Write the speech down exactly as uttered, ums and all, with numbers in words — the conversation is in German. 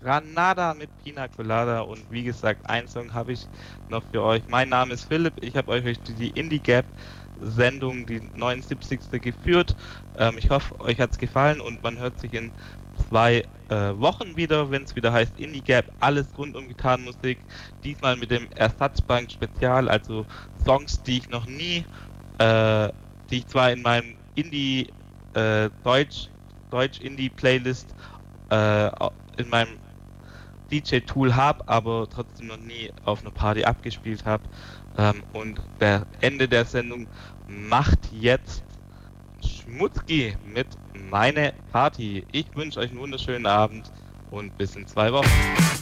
Granada mit Pina Colada und wie gesagt, einen Song habe ich noch für euch. Mein Name ist Philipp, ich habe euch die Indie Gap Sendung, die neunundsiebzigste geführt. Ähm, ich hoffe, euch hat es gefallen und man hört sich in zwei äh, Wochen wieder, wenn es wieder heißt Indie Gap, alles rund um Gitarrenmusik. Diesmal mit dem Ersatzbank Spezial, also Songs, die ich noch nie, äh, die ich zwar in meinem Indie äh, Deutsch, Deutsch Indie Playlist äh, in meinem D J-Tool habe, aber trotzdem noch nie auf einer Party abgespielt habe. Ähm, und der Ende der Sendung macht jetzt Schmutzki mit Meine Party. Ich wünsche euch einen wunderschönen Abend und bis in zwei Wochen.